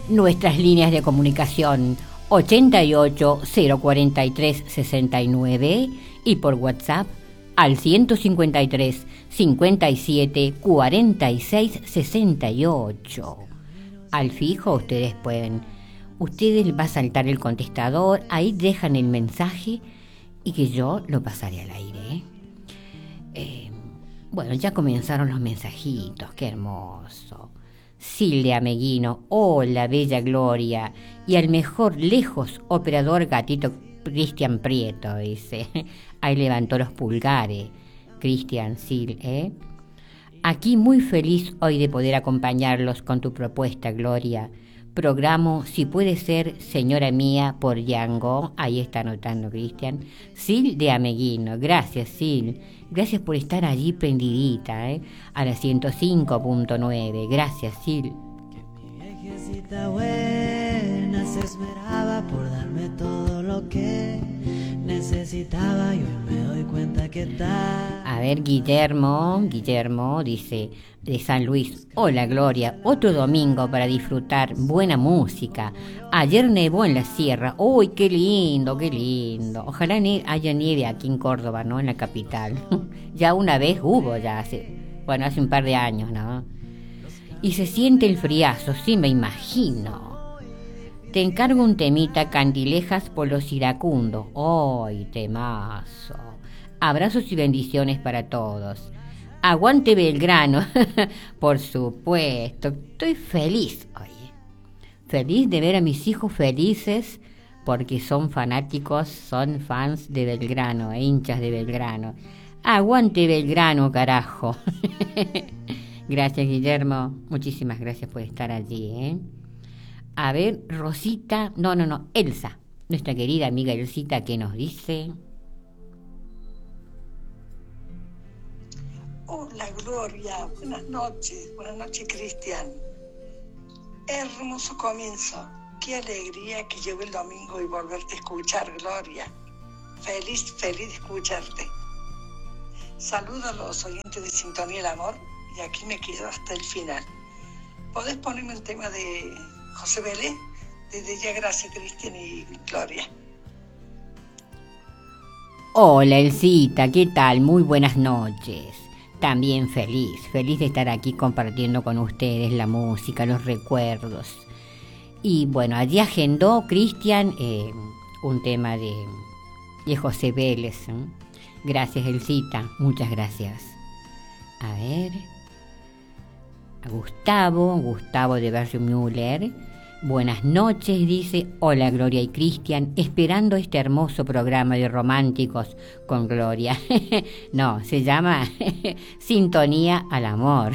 Nuestras líneas de comunicación 88 043 69 y por WhatsApp al 153 57 46 68. Al fijo ustedes va a saltar el contestador, ahí dejan el mensaje y que yo lo pasaré al aire. Bueno, ya comenzaron los mensajitos, qué hermoso. Silvia Meguino, hola, bella Gloria, y al mejor lejos operador gatito Cristian Prieto, dice. Ahí levantó los pulgares, Cristian Sil, Aquí muy feliz hoy de poder acompañarlos con tu propuesta, Gloria. Programo, si puede ser, señora mía, por Yango. Ahí está anotando Cristian. Sil de Ameguino. Gracias, Sil. Gracias por estar allí prendidita, a la 105.9. Gracias, Sil. Que mi viejecita buena se esmeraba por darme todo lo que necesitaba y hoy me doy cuenta que tal. A ver, Guillermo dice de San Luis, hola Gloria, otro domingo para disfrutar buena música. Ayer nevó en la sierra, uy, qué lindo. Ojalá haya nieve aquí en Córdoba, ¿no? En la capital. Ya una vez hubo, hace un par de años, ¿no? Y se siente el friazo, sí me imagino. Te encargo un temita, Candilejas por los iracundos. ¡Ay, temazo! Abrazos y bendiciones para todos. Aguante Belgrano. Por supuesto. Estoy feliz, oye. Feliz de ver a mis hijos felices porque son fanáticos, son fans de Belgrano, hinchas de Belgrano. Aguante Belgrano, carajo. Gracias, Guillermo. Muchísimas gracias por estar allí, A ver, Rosita, Elsa, nuestra querida amiga Elsita, que nos dice... Hola Gloria, buenas noches Cristian. Hermoso comienzo, qué alegría que llegue el domingo y volverte a escuchar, Gloria. Feliz de escucharte. Saludo a los oyentes de Sintonía del Amor y aquí me quedo hasta el final. ¿Podés ponerme el tema de José Vélez? Desde ya gracias, Cristian y Gloria. Hola, Elsita, ¿qué tal? Muy buenas noches. También feliz de estar aquí compartiendo con ustedes la música, los recuerdos. Y bueno, allí agendó Cristian un tema de José Vélez. Gracias, Elsita, muchas gracias. A ver... Gustavo de Barrio Müller. Buenas noches, dice. Hola Gloria y Cristian, esperando este hermoso programa de románticos con Gloria. No, se llama Sintonía al Amor.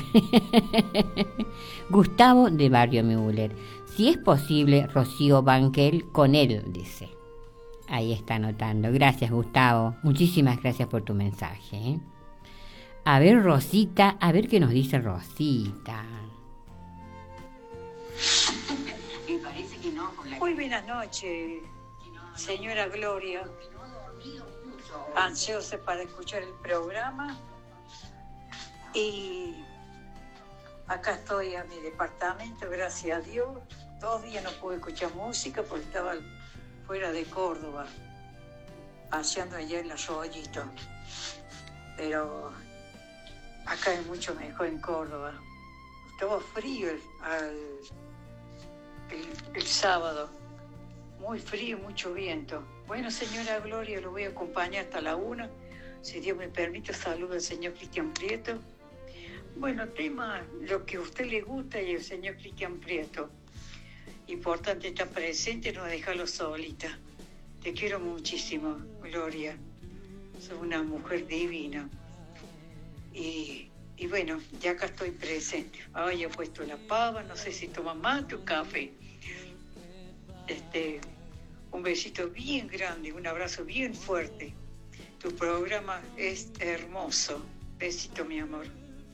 Gustavo de Barrio Müller. Si es posible, Rocío Banquel con él, dice. Ahí está anotando. Gracias, Gustavo. Muchísimas gracias por tu mensaje. A ver, Rosita, a ver qué nos dice Rosita. Muy buenas noches, señora Gloria. Ansiosa para escuchar el programa. Y acá estoy a mi departamento, gracias a Dios. 2 días no pude escuchar música porque estaba fuera de Córdoba, paseando allá en los rollitos. Pero... acá es mucho mejor en Córdoba. Estaba frío el sábado. Muy frío, mucho viento. Bueno, señora Gloria, lo voy a acompañar hasta la 1. Si Dios me permite, saludo al señor Cristian Prieto. Bueno, tema, lo que a usted le gusta y el señor Cristian Prieto. Importante estar presente, no dejarlo solita. Te quiero muchísimo, Gloria. Sos una mujer divina. Y bueno, ya acá estoy presente. He puesto la pava, no sé si toma mate o café. Un besito bien grande, un abrazo bien fuerte. Tu programa es hermoso. Besito, mi amor.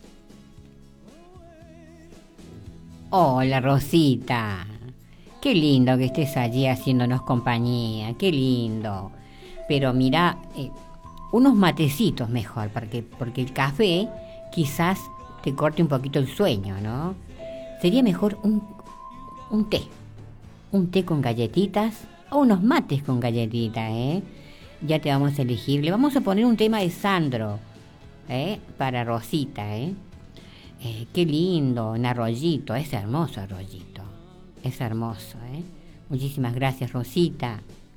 Hola, Rosita. Qué lindo que estés allí haciéndonos compañía. Qué lindo. Pero mira... unos matecitos mejor, porque el café quizás te corte un poquito el sueño, ¿no? Sería mejor un té, un té con galletitas o unos mates con galletitas, ¿eh? Ya te vamos a elegir. Le vamos a poner un tema de Sandro, para Rosita, ¿eh? Qué lindo, un arroyito, es hermoso arroyito. Es hermoso, ¿eh? Muchísimas gracias, Rosita.